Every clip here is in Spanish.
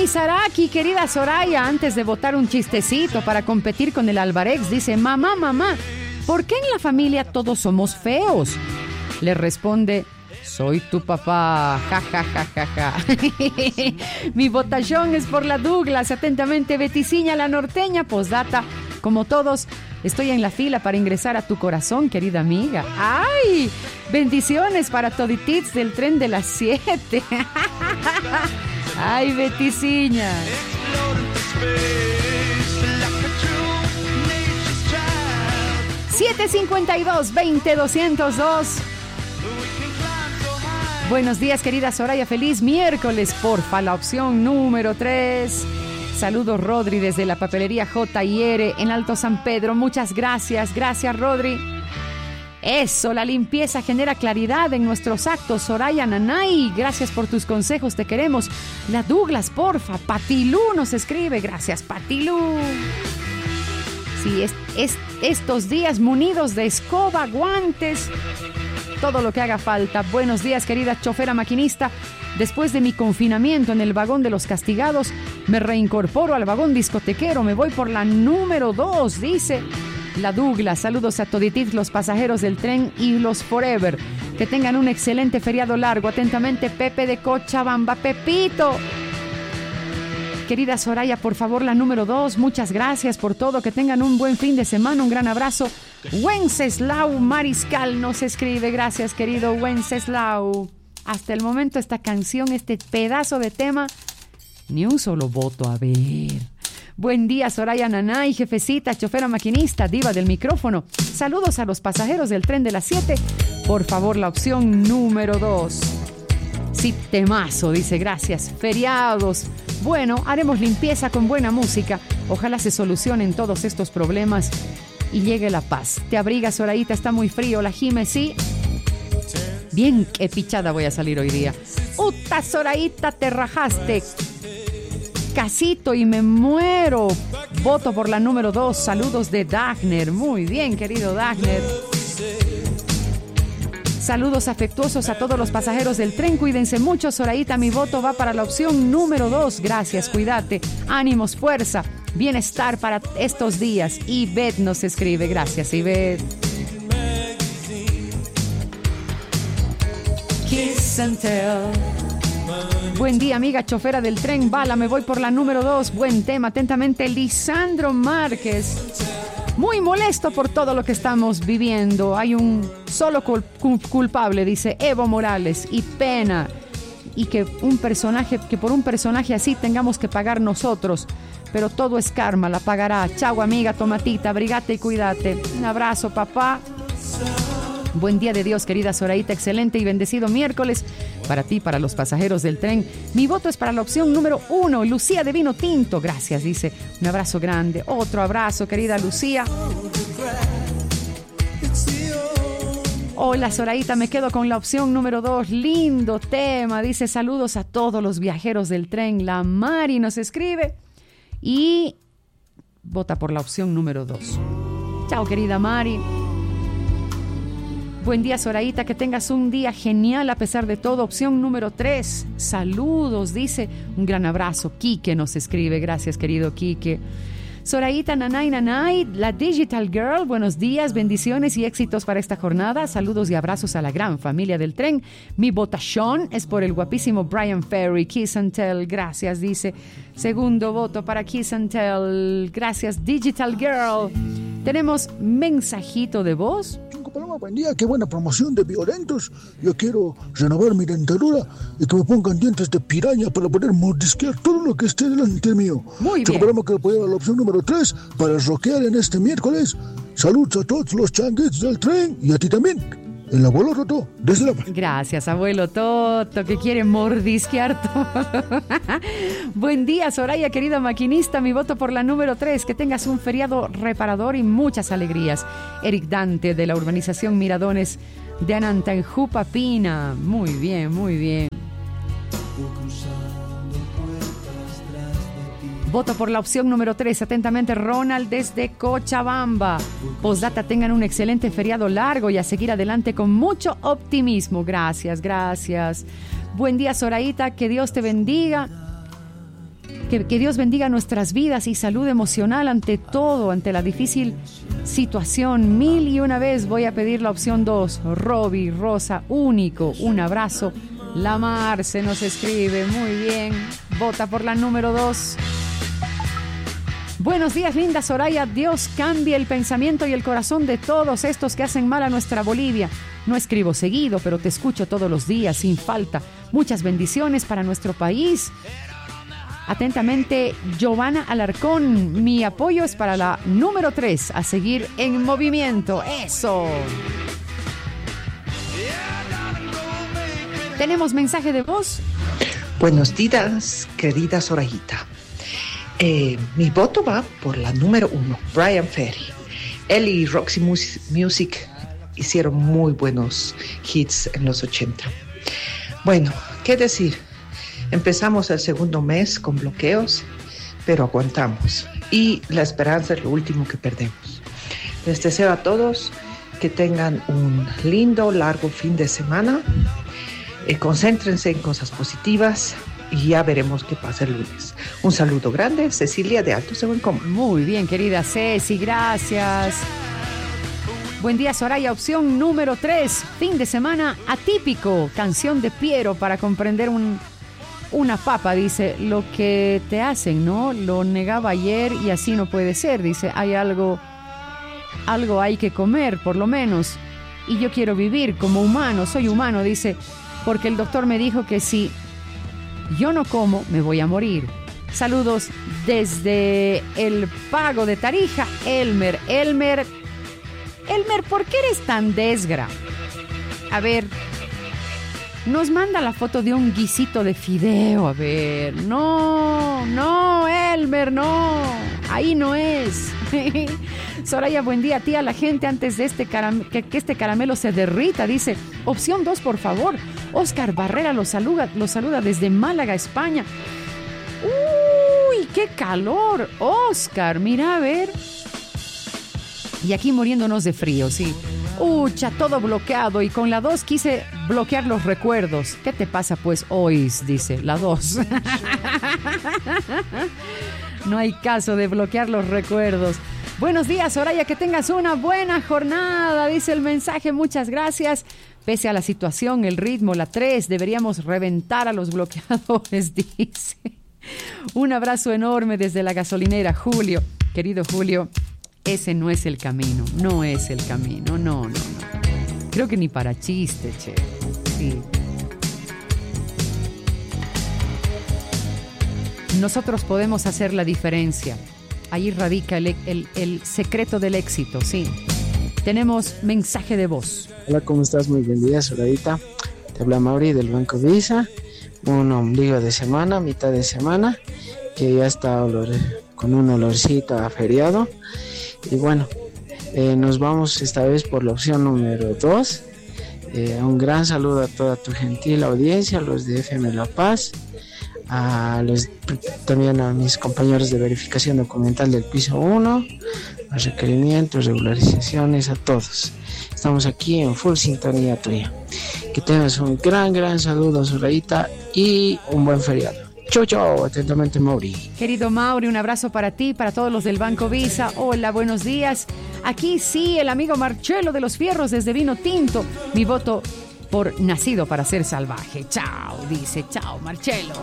Saraki, querida Soraya, antes de votar un chistecito para competir con el Alvarex, dice: mamá, ¿por qué en la familia todos somos feos? Le responde: soy tu papá, ja, ja, ja, ja, ja. Mi votación es por la Douglas. Atentamente, Beticiña, la norteña. Postdata, como todos, estoy en la fila para ingresar a tu corazón, querida amiga. ¡Ay! Bendiciones para toditits del tren de las 7. ¡Ay, Beticiña! 752-20-202. Buenos días, querida Soraya. Feliz miércoles, porfa. La opción número 3. Saludos, Rodri, desde la papelería J&R en Alto San Pedro. Muchas gracias. Gracias, Rodri. Eso, la limpieza genera claridad en nuestros actos. Soraya Nanay, gracias por tus consejos, te queremos. La Douglas, porfa. Patilú nos escribe. Gracias, Patilú. Sí, estos días munidos de escoba, guantes, todo lo que haga falta. Buenos días, querida chofera maquinista. Después de mi confinamiento en el vagón de los castigados, me reincorporo al vagón discotequero. Me voy por la número 2, dice la Douglas. Saludos a toditis los pasajeros del tren y los Forever. Que tengan un excelente feriado largo. Atentamente, Pepe de Cochabamba. Pepito. Querida Soraya, por favor, la número 2. Muchas gracias por todo. Que tengan un buen fin de semana. Un gran abrazo. Wenceslau Mariscal nos escribe. Gracias, querido Wenceslau. Hasta el momento esta canción, este pedazo de tema, ni un solo voto. A ver. Buen día, Soraya Nanay, jefecita, chofera maquinista, diva del micrófono. Saludos a los pasajeros del tren de las 7. Por favor, la opción número 2. Sí, temazo, dice. Gracias. Feriados. Bueno, haremos limpieza con buena música. Ojalá se solucionen todos estos problemas y llegue la paz. Te abrigas, Sorayita, está muy frío. La Jime, sí. Bien pichada voy a salir hoy día. Uta, Sorayita, te rajaste. Casito y me muero. Voto por la número 2. Saludos de Dagner. Muy bien, querido Dagner. Saludos afectuosos a todos los pasajeros del tren. Cuídense mucho, Sorayita. Mi voto va para la opción número 2. Gracias, cuídate. Ánimos, fuerza, bienestar para estos días. Ivette nos escribe. Gracias, Ivette. Kiss and tell. Buen día, amiga chofera del tren bala. Me voy por la número 2. Buen tema. Atentamente, Lisandro Márquez. Muy molesto por todo lo que estamos viviendo. Hay un solo culpable, dice Evo Morales. Y pena. Y que por un personaje así tengamos que pagar nosotros. Pero todo es karma, la pagará. Chau, amiga Tomatita. Abrigate y cuídate. Un abrazo, papá. Buen día de Dios, querida Sorayita. Excelente y bendecido miércoles para ti, para los pasajeros del tren. Mi voto es para la opción número 1, Lucía de Vino Tinto. Gracias, dice. Un abrazo grande. Otro abrazo, querida Lucía. Hola, Sorayita, me quedo con la opción número 2. Lindo tema. Dice: saludos a todos los viajeros del tren. La Mari nos escribe y vota por la opción número 2. Chao, querida Mari. Buen día, Sorayita, que tengas un día genial a pesar de todo. Opción número 3. Saludos, dice. Un gran abrazo. Quique nos escribe. Gracias, querido Quique. Sorayita, nanay, la Digital Girl. Buenos días, bendiciones y éxitos para esta jornada. Saludos y abrazos a la gran familia del tren. Mi votación es por el guapísimo Brian Ferry. Kiss and Tell. Gracias, dice. Segundo voto para Kiss and Tell. Gracias, Digital Girl. Tenemos mensajito de voz. Buen día, qué buena promoción de violentos. Yo quiero renovar mi dentadura y que me pongan dientes de piraña para poder mordisquear todo lo que esté delante mío. Muy bien. Programa que apoya la opción número 3 para rockear en este miércoles. Saludos a todos los changuitos del tren y a ti también. El abuelo Toto, desde la... Gracias, abuelo Toto, que quiere mordisquear todo. Buen día, Soraya, querida maquinista. Mi voto por la número 3. Que tengas un feriado reparador y muchas alegrías. Eric Dante, de la urbanización Miradones de Anantanjupapina. Muy bien, muy bien. Voto por la opción número 3. Atentamente, Ronald desde Cochabamba. Postdata, tengan un excelente feriado largo y a seguir adelante con mucho optimismo. Gracias, gracias. Buen día, Sorayita. Que Dios te bendiga. Que Dios bendiga nuestras vidas y salud emocional ante todo, ante la difícil situación. 1001 vez voy a pedir la opción 2. Roby, Rosa, único, un abrazo. La Mar se nos escribe, muy bien. Vota por la número 2. Buenos días, linda Soraya. Dios cambie el pensamiento y el corazón de todos estos que hacen mal a nuestra Bolivia. No escribo seguido, pero te escucho todos los días, sin falta. Muchas bendiciones para nuestro país. Atentamente, Giovanna Alarcón. Mi apoyo es para la número 3, a seguir en movimiento. ¡Eso! ¿Tenemos mensaje de voz? Buenos días, querida Sorayita. Mi voto va por la número 1, Brian Ferry. Él y Roxy Music hicieron muy buenos hits en los 80. Bueno, ¿qué decir? Empezamos el segundo mes con bloqueos, pero aguantamos. Y la esperanza es lo último que perdemos. Les deseo a todos que tengan un lindo, largo fin de semana. Concéntrense en cosas positivas y ya veremos qué pasa el lunes. Un saludo grande, Cecilia de Alto Sebancoma. Muy bien, querida Ceci, gracias. Buen día, Soraya. Opción número 3, fin de semana atípico. Canción de Piero para comprender una papa, dice. Lo que te hacen, ¿no? Lo negaba ayer y así no puede ser, dice. Hay algo hay que comer, por lo menos. Y yo quiero vivir como humano, soy humano, dice. Porque el doctor me dijo que si yo no como, me voy a morir. Saludos desde el Pago de Tarija, Elmer, ¿por qué eres tan desgra? A ver, nos manda la foto de un guisito de fideo. A ver, no, Elmer, no. Ahí no es. Soraya, buen día, tía. La gente antes de que este caramelo se derrita, dice. Opción 2, por favor. Oscar Barrera los saluda desde Málaga, España. ¡Uy, qué calor! Oscar, mira, a ver. Y aquí muriéndonos de frío, sí. Ucha, todo bloqueado. Y con la 2 quise bloquear los recuerdos. ¿Qué te pasa, pues, hoy? Dice la 2. No hay caso de bloquear los recuerdos. Buenos días, Soraya, que tengas una buena jornada, dice el mensaje. Muchas gracias. Pese a la situación, el ritmo, la 3, deberíamos reventar a los bloqueadores, dice. Un abrazo enorme desde la gasolinera, Julio. Querido Julio, ese no es el camino, no es el camino, no. Creo que ni para chiste, che. Sí. Nosotros podemos hacer la diferencia. Ahí radica el secreto del éxito, sí. Tenemos mensaje de voz. Hola, ¿cómo estás? Muy buen día, Soradita. Te habla Mauri del Banco Visa. Un ombligo de semana, mitad de semana, que ya está con un olorcito a feriado. Y bueno, nos vamos esta vez por la opción número 2. Un gran saludo a toda tu gentil audiencia, a los de FM La Paz, también a mis compañeros de verificación documental del piso 1, los requerimientos, regularizaciones, a todos. Estamos aquí en full sintonía tuya. Que tengas un gran saludo, Sorayita, y un buen feriado. Chau, atentamente, Mauri. Querido Mauri, un abrazo para ti, para todos los del Banco Visa. Hola, buenos días. Aquí sí, el amigo Marcelo de los Fierros desde Vino Tinto. Mi voto por Nacido para Ser Salvaje. Chao, dice. Chao, Marcelo.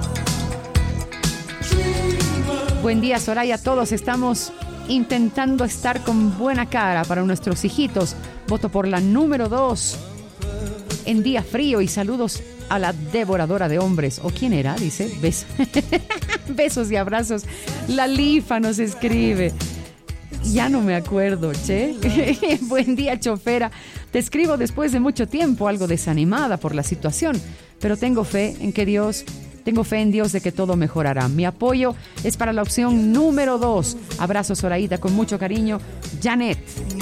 Buen día, Soraya. Todos estamos intentando estar con buena cara para nuestros hijitos. Voto por la número 2. En día frío y saludos a la devoradora de hombres. ¿O quién era? Dice. Besos y abrazos. La Lifa nos escribe. Ya no me acuerdo, che. Buen día, chofera. Te escribo después de mucho tiempo, algo desanimada por la situación, pero tengo fe en Dios de que todo mejorará. Mi apoyo es para la opción número 2. Abrazos, Soraíta, con mucho cariño. Janet.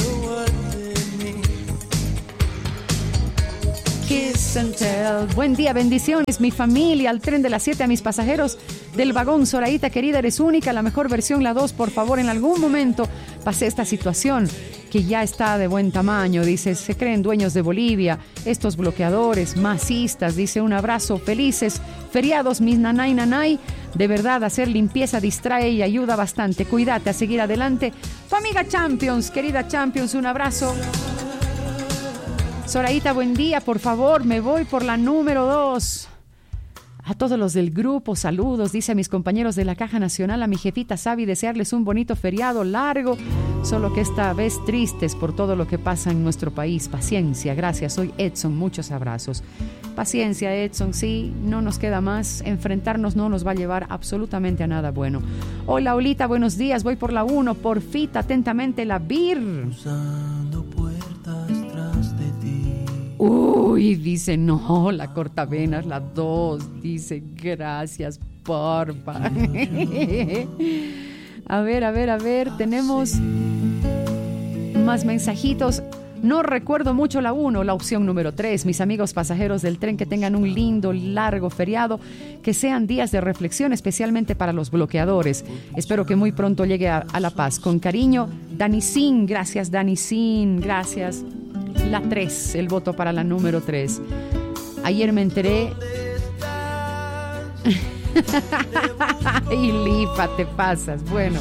Kiss and tell. Buen día, bendiciones, mi familia, al tren de las 7, a mis pasajeros del vagón. Soraíta, querida, eres única, la mejor versión, la 2, por favor. En algún momento pasé esta situación que ya está de buen tamaño. Dice, se creen dueños de Bolivia, estos bloqueadores, masistas. Dice, un abrazo, felices feriados, mis nanay. De verdad, hacer limpieza distrae y ayuda bastante. Cuídate, a seguir adelante. Tu amiga Champions, querida Champions, un abrazo. Zoraita, buen día, por favor, me voy por la número 2. A todos los del grupo, saludos, dice a mis compañeros de la Caja Nacional, a mi jefita Sabi, desearles un bonito feriado largo, solo que esta vez tristes por todo lo que pasa en nuestro país. Paciencia, gracias, soy Edson, muchos abrazos. Paciencia, Edson, sí, no nos queda más, enfrentarnos no nos va a llevar absolutamente a nada bueno. Hola, Olita, buenos días, voy por la 1, por Fita, atentamente la BIR. Uy, dice, no, la cortavenas, la 2. Dice, gracias, porfa. A ver, tenemos más mensajitos. No recuerdo mucho la 1, la opción número 3. Mis amigos pasajeros del tren, que tengan un lindo, largo feriado, que sean días de reflexión, especialmente para los bloqueadores. Espero que muy pronto llegue a La Paz. Con cariño, Dani Sin. Gracias, Dani Sin, gracias. La 3, el voto para la número 3. Ayer me enteré. Y Lifa, te pasas. Bueno,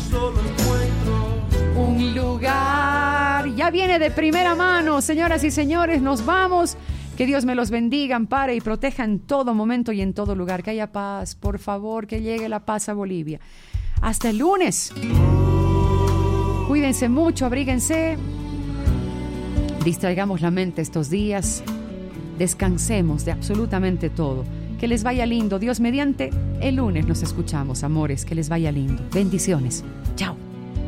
un lugar. Ya viene de primera mano, señoras y señores, nos vamos. Que Dios me los bendiga, ampare y proteja en todo momento y en todo lugar. Que haya paz, por favor, que llegue la paz a Bolivia. Hasta el lunes. Cuídense mucho, abríguense. Distraigamos la mente estos días, descansemos de absolutamente todo. Que les vaya lindo, Dios mediante, el lunes nos escuchamos, amores, que les vaya lindo. Bendiciones, chao.